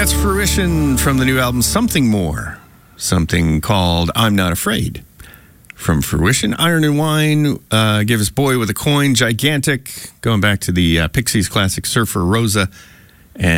That's Fruition from the new album Something More. Something called I'm Not Afraid. From Fruition, Iron and Wine, Give Us Boy with a Coin, Gigantic, going back to the Pixies classic Surfer Rosa,